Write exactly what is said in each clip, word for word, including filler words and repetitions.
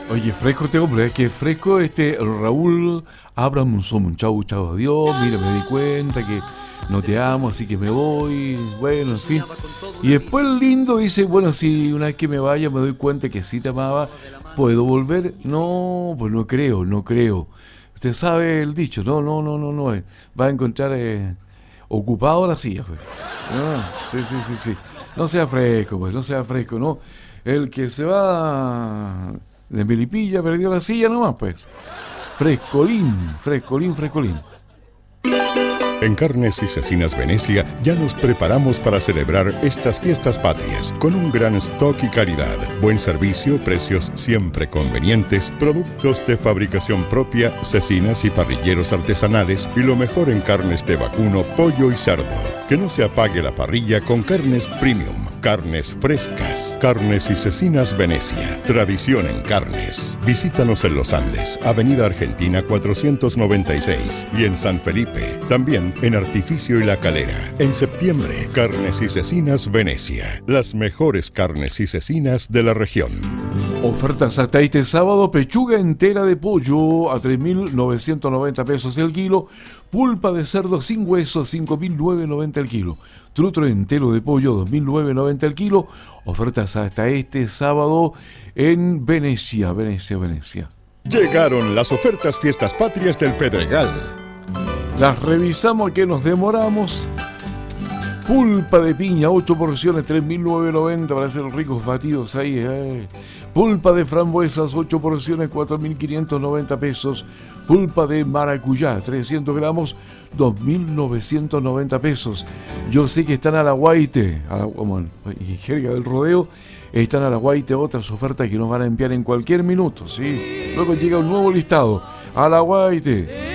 Oye, fresco este hombre, es que fresco este Raúl Abramson. Chau, chau, adiós. Mira, me di cuenta que no te amo, así que me voy. Bueno, en fin. Y después el lindo dice, bueno, si una vez que me vaya me doy cuenta que sí te amaba, ¿puedo volver? No, pues no creo, no creo. Usted sabe el dicho, no, no, no, no, no. eh, Va a encontrar eh, ocupado la silla, pues. Ah, sí, sí, sí, sí. No sea fresco, pues, no sea fresco, ¿no? El que se va de Melipilla perdió la silla nomás, pues. Frescolín, frescolín, frescolín. En Carnes y Cecinas Venecia ya nos preparamos para celebrar estas fiestas patrias con un gran stock y calidad, buen servicio, precios siempre convenientes, productos de fabricación propia, cecinas y parrilleros artesanales y lo mejor en carnes de vacuno, pollo y cerdo. Que no se apague la parrilla con carnes premium, carnes frescas. Carnes y Cecinas Venecia, tradición en carnes. Visítanos en Los Andes, Avenida Argentina cuatrocientos noventa y seis y en San Felipe, también en Artificio y La Calera. En septiembre, Carnes y Cecinas Venecia, las mejores carnes y cecinas de la región. Ofertas hasta este sábado: pechuga entera de pollo a tres mil novecientos noventa pesos el kilo, pulpa de cerdo sin hueso cinco mil novecientos noventa el kilo, trutro entero de pollo dos mil novecientos noventa el kilo. Ofertas hasta este sábado en Venecia, Venecia, Venecia. Llegaron las ofertas Fiestas Patrias del Pedregal. Las revisamos, que nos demoramos. Pulpa de piña, ocho porciones, tres mil novecientos noventa para hacer ricos batidos ahí. Eh. Pulpa de frambuesas, ocho porciones, cuatro mil quinientos noventa pesos. Pulpa de maracuyá, trescientos gramos, dos mil novecientos noventa pesos. Yo sé que están a la guaite, a la, como en jerga del rodeo, están a la guaite otras ofertas que nos van a enviar en cualquier minuto, ¿sí? Luego llega un nuevo listado, a la guaite.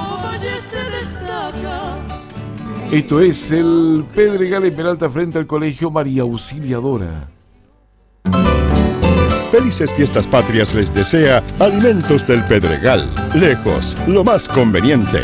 Esto es el Pedregal en Peralta frente al Colegio María Auxiliadora. Felices Fiestas Patrias les desea Alimentos del Pedregal. Lejos, lo más conveniente.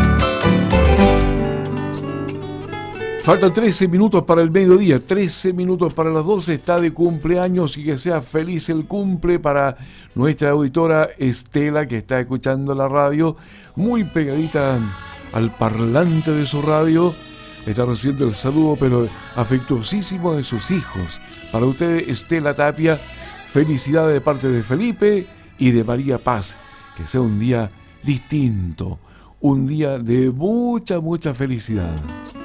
Faltan trece minutos para el mediodía, trece minutos para las doce, está de cumpleaños y que sea feliz el cumple para nuestra auditora Estela, que está escuchando la radio, muy pegadita al parlante de su radio. Está recibiendo el saludo, pero afectuosísimo, de sus hijos. Para usted, Estela Tapia, felicidades de parte de Felipe y de María Paz. Que sea un día distinto, un día de mucha, mucha felicidad.